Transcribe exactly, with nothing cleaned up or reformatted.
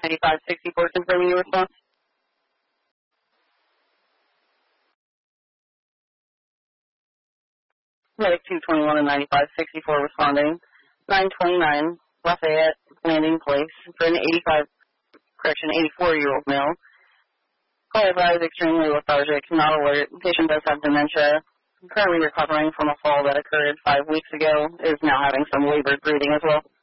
ninety-five sixty-four confirming your response. Medic two twenty-one and ninety-five sixty-four responding. nine twenty-nine Lafayette Landing Place for an eighty-five, correction, eighty-four-year-old male. Call advised, extremely lethargic, not alert. Patient does have dementia. Currently recovering from a fall that occurred five weeks ago. Is now having some labored breathing as well.